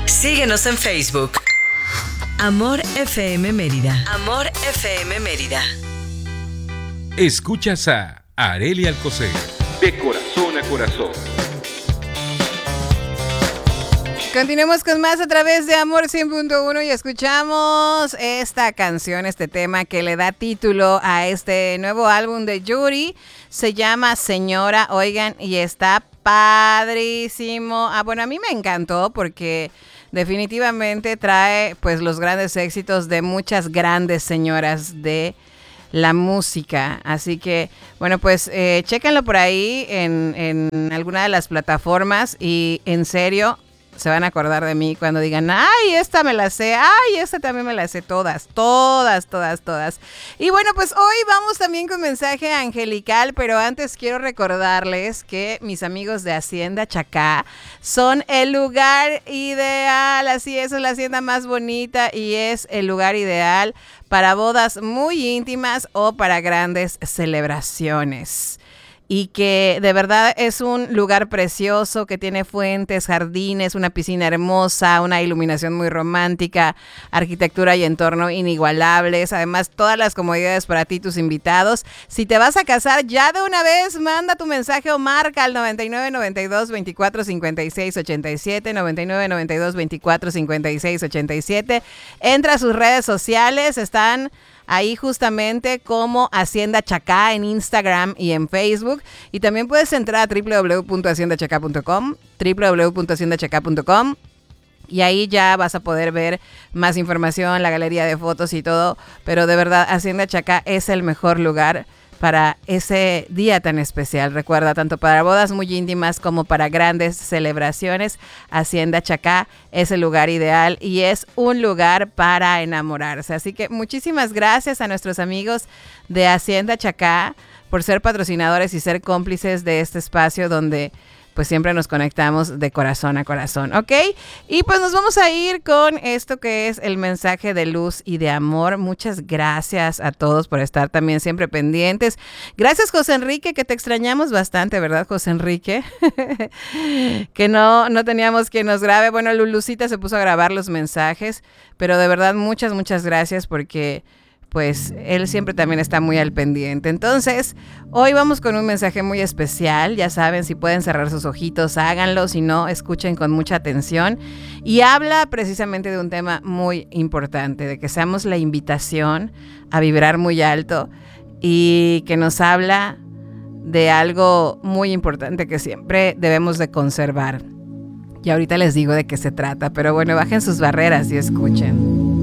Síguenos en Facebook. Amor FM Mérida. Amor FM Mérida. Escuchas a Arely Alcocer. De corazón a corazón. Continuemos con más a través de Amor 100.1 y escuchamos esta canción, este tema que le da título a este nuevo álbum de Yuri. Se llama Señora, oigan, y está padrísimo. Bueno, a mí me encantó porque definitivamente trae pues los grandes éxitos de muchas grandes señoras de la música. Así que, bueno, pues chéquenlo por ahí en alguna de las plataformas y en serio se van a acordar de mí cuando digan, ay, esta me la sé, ay, esta también me la sé, todas. Y bueno, pues hoy vamos también con mensaje angelical, pero antes quiero recordarles que mis amigos de Hacienda Chacá son el lugar ideal, así es la hacienda más bonita y es el lugar ideal para bodas muy íntimas o para grandes celebraciones. Y que de verdad es un lugar precioso que tiene fuentes, jardines, una piscina hermosa, una iluminación muy romántica, arquitectura y entorno inigualables, además todas las comodidades para ti y tus invitados. Si te vas a casar ya de una vez, manda tu mensaje o marca al 99 92 24 56 87, 99 92 24 56 87. Entra a sus redes sociales, están ahí justamente como Hacienda Chacá en Instagram y en Facebook. Y también puedes entrar a www.haciendachacá.com, www.haciendachacá.com. Y ahí ya vas a poder ver más información, la galería de fotos y todo. Pero de verdad, Hacienda Chacá es el mejor lugar para ese día tan especial. Recuerda, tanto para bodas muy íntimas como para grandes celebraciones, Hacienda Chacá es el lugar ideal y es un lugar para enamorarse. Así que muchísimas gracias a nuestros amigos de Hacienda Chacá por ser patrocinadores y ser cómplices de este espacio donde pues siempre nos conectamos de corazón a corazón, ¿ok? Y pues nos vamos a ir con esto que es el mensaje de luz y de amor. Muchas gracias a todos por estar también siempre pendientes. Gracias, José Enrique, que te extrañamos bastante, ¿verdad, José Enrique? Que no teníamos quien nos grabe. Bueno, Lulucita se puso a grabar los mensajes, pero de verdad muchas gracias porque pues él siempre también está muy al pendiente. Entonces, hoy vamos con un mensaje muy especial. Ya saben, si pueden cerrar sus ojitos, háganlo. Si no, escuchen con mucha atención. Y habla precisamente de un tema muy importante, de que seamos la invitación a vibrar muy alto y que nos habla de algo muy importante que siempre debemos de conservar. Y ahorita les digo de qué se trata, pero bueno, bajen sus barreras y escuchen.